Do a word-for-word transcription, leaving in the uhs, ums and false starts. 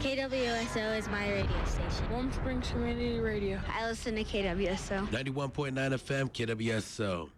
K W S O is my radio station. Warm Springs Community Radio. I listen to K W S O. ninety-one point nine F M, K W S O.